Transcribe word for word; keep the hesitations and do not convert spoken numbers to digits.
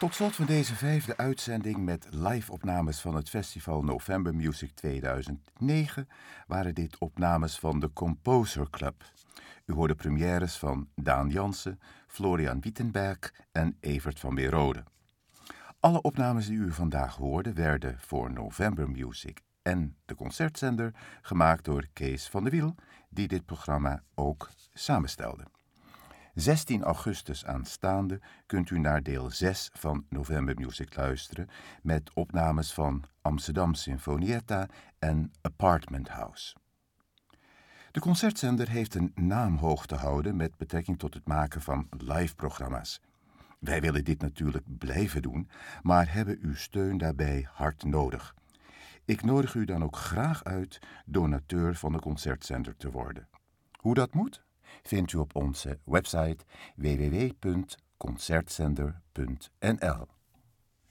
Tot slot van deze vijfde uitzending met live-opnames van het festival November Music tweeduizend negen waren dit opnames van de Composer Club. U hoorde premières van Daan Jansen, Florian Wittenberg en Evert van Weerode. Alle opnames die u vandaag hoorde werden voor November Music en de concertzender gemaakt door Kees van der Wiel, die dit programma ook samenstelde. zestien augustus aanstaande kunt u naar deel zes van November Music luisteren met opnames van Amsterdam Sinfonietta en Apartment House. De concertzender heeft een naam hoog te houden met betrekking tot het maken van live-programma's. Wij willen dit natuurlijk blijven doen, maar hebben uw steun daarbij hard nodig. Ik nodig u dan ook graag uit donateur van de concertzender te worden. Hoe dat moet, vindt u op onze website w w w punt concertzender punt n l.